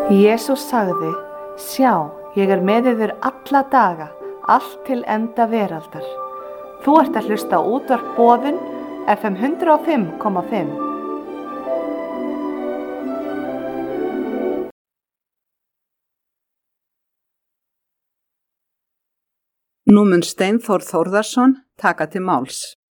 Jesús sagði, sjá, ég með yður alla daga, allt til enda veraldar. Þú ert að hlusta á útvarp Boðun, FM 105,5. Nú mun Steinþór Þórðarson taka til máls.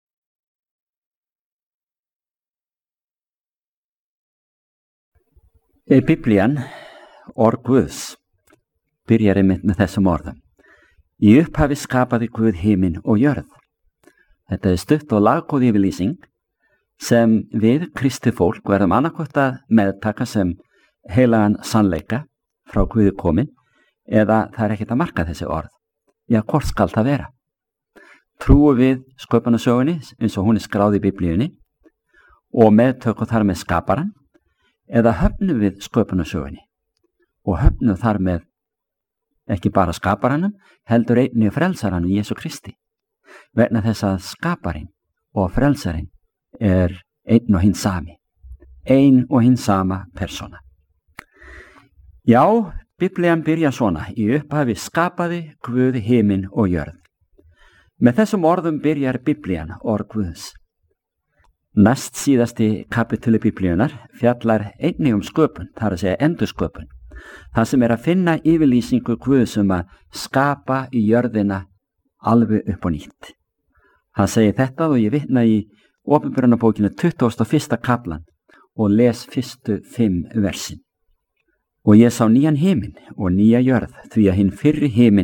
Biblían, orð Guðs, byrjar einmitt með þessum orðum. Í upphafi skapaði Guð himinn og jörð. Þetta stutt og laggóð yfirlýsing sem við kristið fólk verðum annaðhvort að meðtaka sem heilagan sannleika frá Guði komin, eða það ekkert að marka þessi orð. Já, hvort skal það vera? Trúum við sköpunarsögunni eins og hún skráð í Biblíunni og meðtökum þar með skaparan, eða höfnum við sköpunarsögunni og höfnum þar með ekki bara skaparanum, heldur einnig frelsaranum Jesú Kristi, vegna þess að skaparinn og frelsarinn einn og hinn sami, ein og hinn sama persóna. Já, Biblían byrja svona, í upphafi skapaði Guð himinn og jörð. Með þessum orðum byrjar Biblían, orð Guðs. Næst síðasti kapitúli Biblíunar fjallar einnig sköpun, það að segja endursköpun. Það sem að finna yfirlýsingu Guðs að skapa í jörðina alveg upp og nýtt. Hann segir þetta og ég vitna í Opinberunarbókinu 21. kaplan og les fyrstu 5 versin. Og ég sá nýjan himinn og nýja jörð, því að hinn fyrri himinn